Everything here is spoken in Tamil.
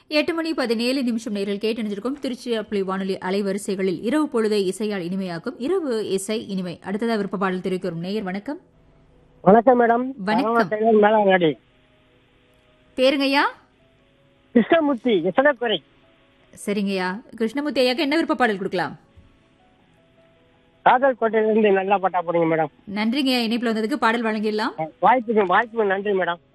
8:17 நேரில் கேட்டணிஞ்சிருக்கும் திருச்சிராப்பள்ளி வானொலி அலைவரிசைகளில் இரவு பொழுதை இசையால் இனிமையாக்கும் இரவு இசை இனிமை. அடுத்ததா விருப்ப பாடல் தெரிவிக்கும் நேயர் வணக்கம். வணக்கம் மேடம். வணக்கம். மேலாங்காடி பேருங்கய்யா? கிருஷ்ணமூர்த்தி எசனக்குறை. சரிங்கய்யா. கிருஷ்ணமூர்த்தி ஐயாக்கு என்ன விருப்ப பாடல் கொடுக்கலாம்? காதல் கோட்டையிலிருந்து நல்லா பாட்டா போடுங்க மேடம். நன்றிங்கய்யா, இணைப்புல வந்ததுக்கு பாடல் வழங்கிடலாம். வாய்ப்புக்கு நன்றி மேடம்.